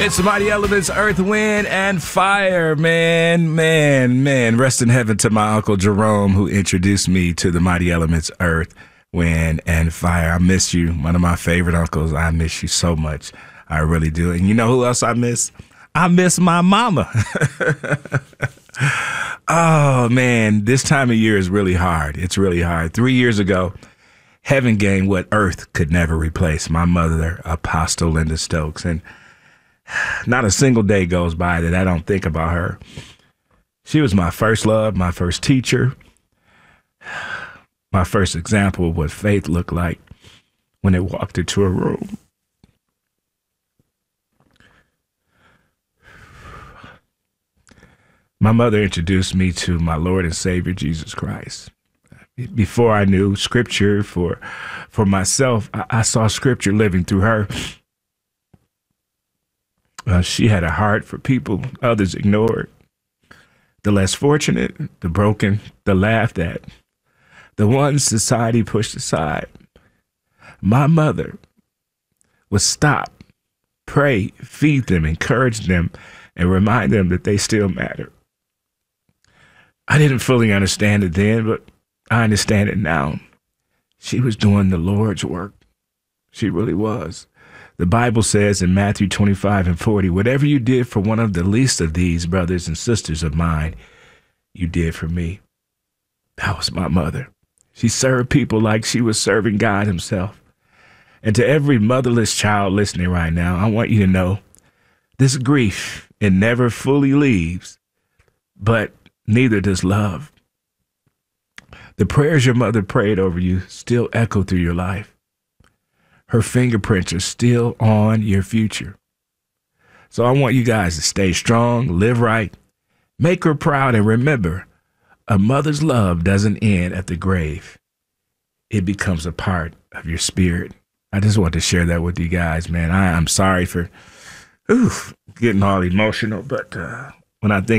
It's the Mighty Elements, Earth, Wind, and Fire, man. Rest in heaven to my Uncle Jerome, who introduced me to the Mighty Elements, Earth, Wind, and Fire. I miss you, one of my favorite uncles. I miss you so much. I really do. And you know who else I miss? I miss my mama. Oh, man, this time of year is really hard. It's really hard. 3 years ago, heaven gained what earth could never replace. My mother, Apostle Linda Stokes. And not a single day goes by that I don't think about her. She was my first love, my first teacher, my first example of what faith looked like when it walked into a room. My mother introduced me to my Lord and Savior, Jesus Christ. Before I knew Scripture for myself, I saw Scripture living through her. She had a heart for people others ignored, the less fortunate, the broken, the laughed at, the ones society pushed aside. My mother would stop, pray, feed them, encourage them, and remind them that they still matter. I didn't fully understand it then, but I understand it now. She was doing the Lord's work. She really was. The Bible says in Matthew 25:40, whatever you did for one of the least of these brothers and sisters of mine, you did for me. That was my mother. She served people like she was serving God himself. And to every motherless child listening right now, I want you to know this grief, it never fully leaves, but neither does love. The prayers your mother prayed over you still echo through your life. Her fingerprints are still on your future. So I want you guys to stay strong, live right, make her proud, and remember, a mother's love doesn't end at the grave. It becomes a part of your spirit. I just want to share that with you guys, man. I'm sorry for getting all emotional, but when I think